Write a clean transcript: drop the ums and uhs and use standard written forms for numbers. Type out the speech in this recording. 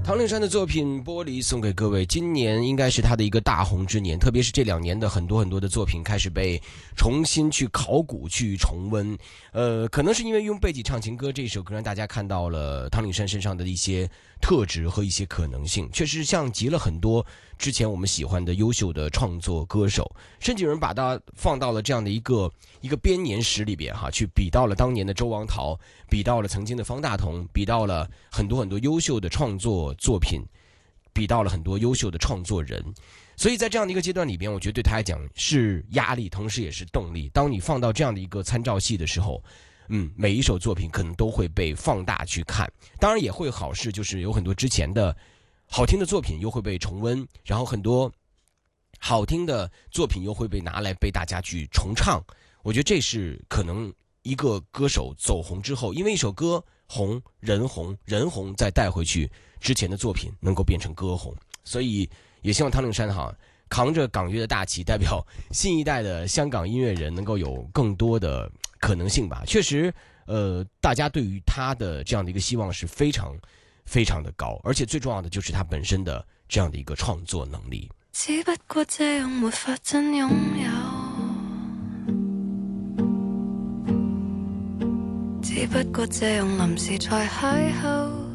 唐令山的作品《玻璃》送给各位，今年应该是他的一个大红之年，特别是这2年的很多的作品开始被重新去考古去重温。可能是因为用背脊唱情歌这首歌让大家看到了唐令山身上的一些特质和一些可能性，确实像极了很多之前我们喜欢的优秀的创作歌手，甚至有人把它放到了这样的一个编年史里边去比到了当年的周王桃，比到了曾经的方大同，比到了很多优秀的创作作品，比到了很多优秀的创作人。所以在这样的一个阶段里边，我觉得对他来讲是压力，同时也是动力。当你放到这样的一个参照系的时候，每一首作品可能都会被放大去看。当然也会好事，就是有很多之前的好听的作品又会被重温，然后很多好听的作品又会被拿来被大家去重唱。我觉得这是可能一个歌手走红之后，因为一首歌红，人红，人红再带回去之前的作品能够变成歌红。所以也希望唐令山扛着港乐的大旗，代表新一代的香港音乐人能够有更多的可能性吧。确实大家对于他的这样的一个希望是非常非常的高，而且最重要的就是他本身的这样的一个创作能力。 只不過這樣沒法真擁有，只不過這樣臨時才邂逅。